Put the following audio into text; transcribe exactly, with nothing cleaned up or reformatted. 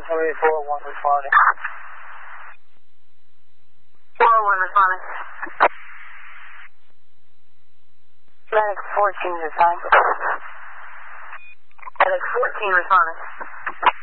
somebody four oh one responding. four oh one responding. Medic fourteen is assigned. Medic fourteen responding.